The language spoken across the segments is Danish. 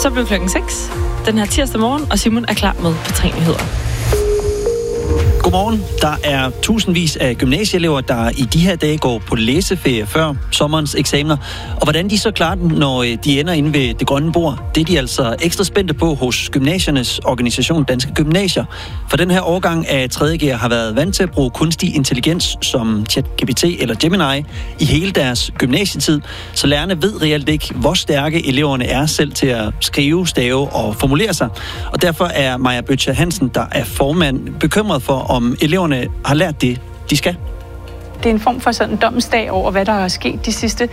Så blev klokken 6 den her tirsdag morgen, og Simon er klar med P3 Nyheder. Godmorgen. Der er tusindvis af gymnasieelever, der i de her dage går på læseferie før sommerens eksamener. Og hvordan de så klarer den, når de ender inde ved det grønne bord, det er de altså ekstra spændte på hos gymnasiernes organisation Danske Gymnasier. For den her årgang af 3.G'er har været vant til at bruge kunstig intelligens som ChatGPT eller Gemini i hele deres gymnasietid. Så lærerne ved reelt ikke, hvor stærke eleverne er selv til at skrive, stave og formulere sig. Og derfor er Maja Bøtcher Hansen, der er formand, bekymret for, om eleverne har lært det, de skal. Det er en form for sådan en domsdag over, hvad der er sket de sidste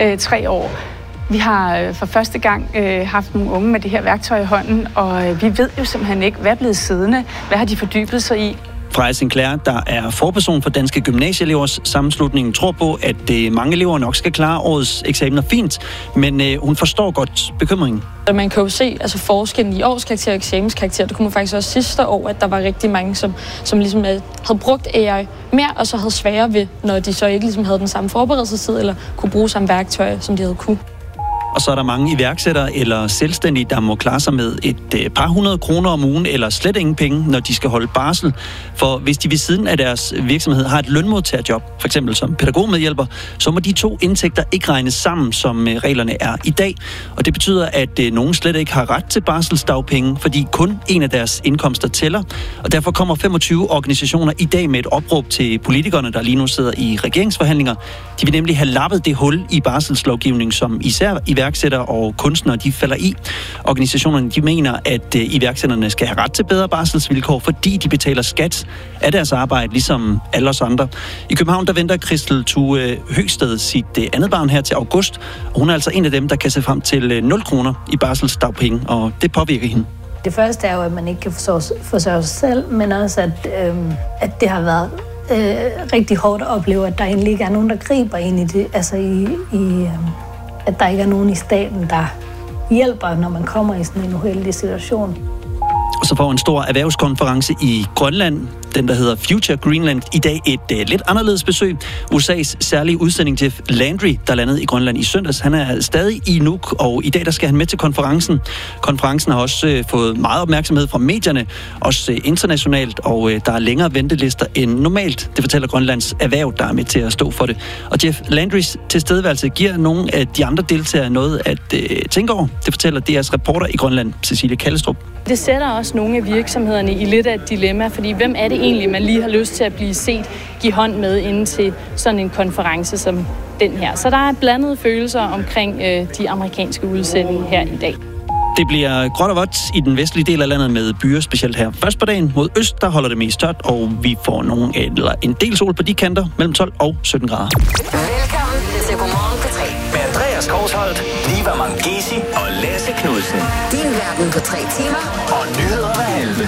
3 år. Vi har for første gang haft nogle unge med det her værktøj i hånden, og vi ved jo simpelthen ikke, hvad er blevet siddende, hvad har de fordybet sig i. Freja Sinclair, der er forperson for Danske Gymnasieelevers sammenslutning, tror på, at mange elever nok skal klare årets eksamener fint, men hun forstår godt bekymringen. Man kan jo se forskellen i årskarakter og eksamenskarakter. Det kunne man faktisk også sidste år, at der var rigtig mange, som ligesom havde brugt AI mere, og så havde sværere ved, når de så ikke ligesom havde den samme forberedelsestid, eller kunne bruge samme værktøj, som de havde kunne. Og så er der mange iværksættere eller selvstændige, der må klare sig med et par 100 kroner om ugen, eller slet ingen penge, når de skal holde barsel. For hvis de ved siden af deres virksomhed har et lønmodtagerjob, for eksempel som pædagogmedhjælper, så må de 2 indtægter ikke regnes sammen, som reglerne er i dag. Og det betyder, at nogen slet ikke har ret til barselsdagpenge, fordi kun en af deres indkomster tæller. Og derfor kommer 25 organisationer i dag med et opråb til politikerne, der lige nu sidder i regeringsforhandlinger. De vil nemlig have lappet det hul i barselslovgivning, som især iværksættere og kunstnere, de falder i. Organisationerne, de mener, at iværksætterne skal have ret til bedre barselsvilkår, fordi de betaler skat af deres arbejde, ligesom alle os andre. I København, der venter Christel Tue Høgsted sit andet barn her til august, og hun er altså en af dem, der kan se frem til 0 kroner i barselsdagpenge, og det påvirker hende. Det første er jo, at man ikke kan forsørge sig selv, men også, at det har været rigtig hårdt at opleve, at der egentlig ikke er nogen, der griber ind i det, altså at der ikke er nogen i staten, der hjælper, når man kommer i sådan en uheldig situation. Og så får en stor erhvervskonference i Grønland, den der hedder Future Greenland, i dag et lidt anderledes besøg. USA's særlige udsending Jeff Landry, der landede i Grønland i søndags, han er stadig i Nuuk, og i dag der skal han med til konferencen. Konferencen har også fået meget opmærksomhed fra medierne, også internationalt, og der er længere ventelister end normalt. Det fortæller Grønlands erhverv, der er med til at stå for det. Og Jeff Landrys tilstedeværelse giver nogle af de andre deltagere noget at tænke over. Det fortæller DR's reporter i Grønland, Cecilie Kallestrup. Det sætter også nogle af virksomhederne i lidt af et dilemma, fordi hvem er det egentlig, man lige har lyst til at blive set, give hånd med inden til sådan en konference som den her. Så der er blandede følelser omkring de amerikanske udsendinge her i dag. Det bliver gråt og vådt i den vestlige del af landet med byer, specielt her. Først på dagen mod øst, der holder det mest tørt, og vi får en del sol på de kanter mellem 12 og 17 grader. Velkommen til Godmorgen på 3. Med Andreas Korsholt, Liva Mangesi og Lasse Knudsen. Din verden på 3 timer. Og nyheder hver halve.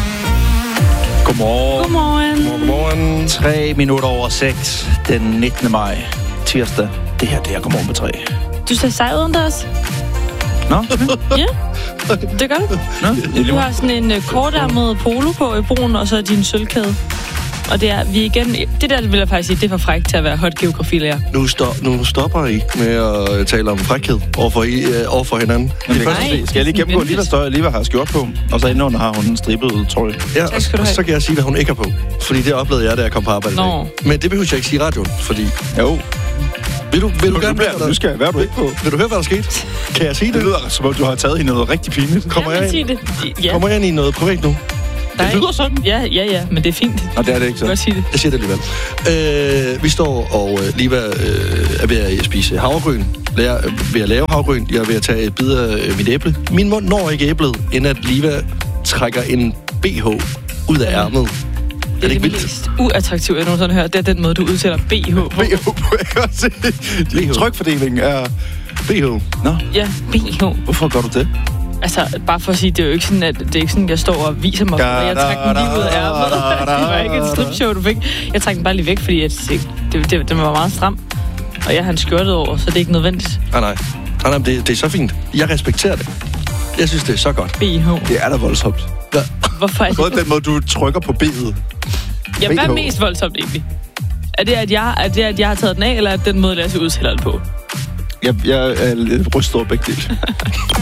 Godmorgen. Godmorgen. 3 minutter over 6 den 19. maj. Tirsdag. Det her, det er Godmorgen på 3. Du ser sej ud, Anders. Nå? Ja, det gør du. Nå? Du har sådan en kortærmet polo på i brun, og så din sølvkæde. Og det er, vi igen, det der vil jeg faktisk sige, det er for frækt til at være hot geografilærer. Nu stopper I med at tale om frækhed overfor hinanden. Skal jeg lige gennemgå lige, hvad støj Liva har skjort på? Og så indenunder har hun en stribet trøje. Ja, og så kan jeg sige, hvad hun ikke har på. Fordi det oplevede jeg, da jeg kom på arbejde i dag. Men det behøver jeg ikke sige i radioen, fordi... Jo. Vil du gerne høre, nu skal jeg være du ikke på. Vil du høre, hvad der skete? Kan jeg sige det? Det lyder som om, du har taget hende noget rigtig pinligt. Kommer jeg ind i noget privat nu? Nej. Det lyder sådan. Ja, men det er fint. Og det er det ikke så. Godt sige det. Jeg siger det alligevel. Vi står og Liva er ved at spise havregryn. Ved at lave havregryn. Jeg er ved at tage et bid af mit æble. Min mund når ikke æblet, inden at Liva trækker en BH ud af ærmet. Det er det mest uattraktive, jeg nogensinde har hørt. Det er den måde, du udtaler BH på. BH på, jeg kan se. Trykfordelingen er BH. Nå? Ja, BH. Hvorfor gør du det? Altså, bare for at sige, det er jo ikke sådan, at jeg står og viser mig, og jeg trækker den lige ud af ærmet. Det var ikke et stripshow, du fik. Jeg trækker den bare lige væk, fordi det var meget stram. Og jeg har en skjortet over, så det er ikke nødvendigt. Nej, det er så fint. Jeg respekterer det. Jeg synes, det er så godt. BH. Det er da voldsomt. Ja. Hvorfor er det? Både den måde, du trykker på B'et. Ja, hvad er mest voldsomt egentlig? Er det, at jeg har taget den af, eller er det den måde, Lasse udtaler det på? Jeg er lidt rystet over begge dele.